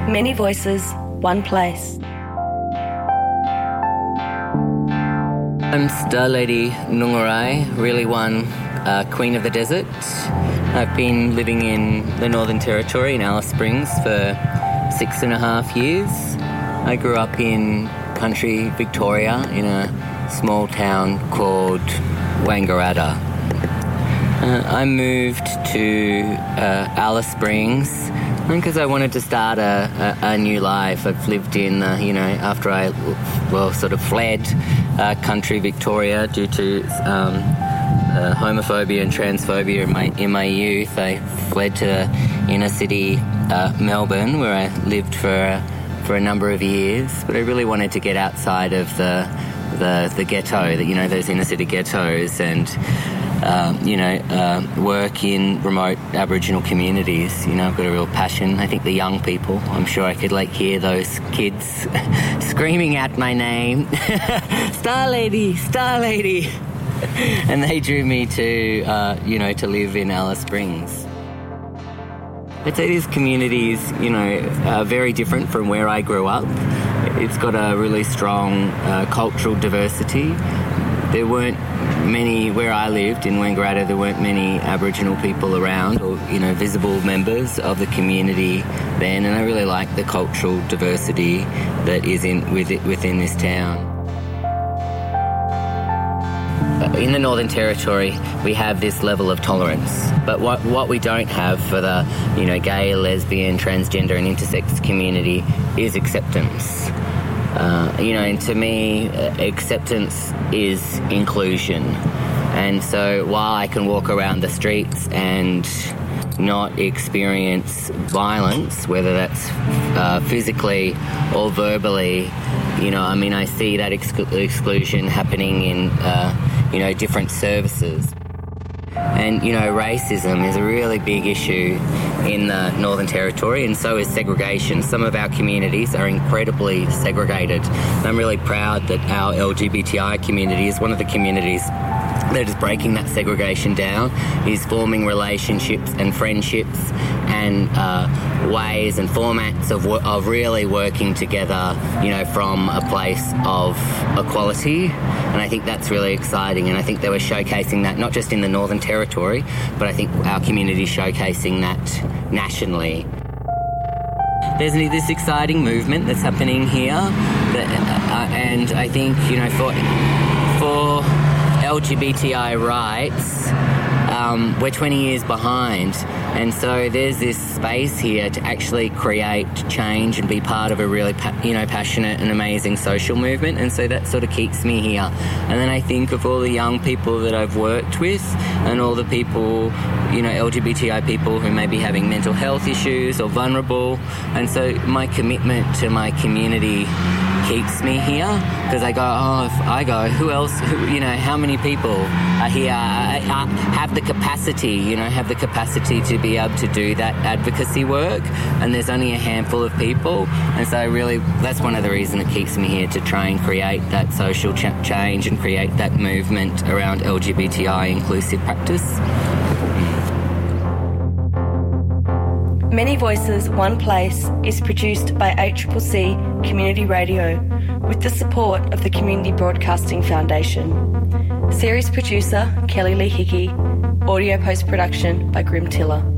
Many voices, one place. I'm Star Lady Nungarai, really one Queen of the Desert. I've been living in the Northern Territory in Alice Springs for 6.5 years. I grew up in country Victoria in a small town called Wangaratta. I moved to Alice Springs because I wanted to start a new life. I've lived in, after I, sort of fled country Victoria due to homophobia and transphobia in my youth. I fled to inner city Melbourne, where I lived for a number of years. But I really wanted to get outside of the ghetto, those inner city ghettos, and work in remote Aboriginal communities. I've got a real passion. I think the young people, I'm sure I could hear those kids screaming out my name, Star Lady, Star Lady. And they drew me to live in Alice Springs. I'd say this community is, very different from where I grew up. It's got a really strong cultural diversity. There weren't many, where I lived in Wangaratta, there weren't many Aboriginal people around or, visible members of the community then, and I really like the cultural diversity that is within this town. In the Northern Territory, we have this level of tolerance, but what we don't have for the, gay, lesbian, transgender and intersex community is acceptance. And to me, acceptance is inclusion. And so while I can walk around the streets and not experience violence, whether that's physically or verbally, I see that exclusion happening in, different services. And, racism is a really big issue in the Northern Territory, and so is segregation. Some of our communities are incredibly segregated. And I'm really proud that our LGBTI community is one of the communities that is breaking that segregation down, is forming relationships and friendships and ways and formats of really working together, from a place of equality. And I think that's really exciting, and I think they were showcasing that not just in the Northern Territory, but I think our community is showcasing that nationally. There's this exciting movement that's happening here, and I think, for LGBTI rights, we're 20 years behind, and so there's this space here to actually create change and be part of a really passionate and amazing social movement, and so that sort of keeps me here. And then I think of all the young people that I've worked with and all the people, LGBTI people who may be having mental health issues or vulnerable, and so my commitment to my community keeps me here, because I go, if I go, who else, how many people are here, have the capacity to be able to do that advocacy work, and there's only a handful of people, and so that's one of the reasons it keeps me here, to try and create that social change and create that movement around LGBTI inclusive practice. Many Voices, One Place is produced by ACCC Community Radio with the support of the Community Broadcasting Foundation. Series producer Kelly Lee Hickey. Audio post-production by Grim Tiller.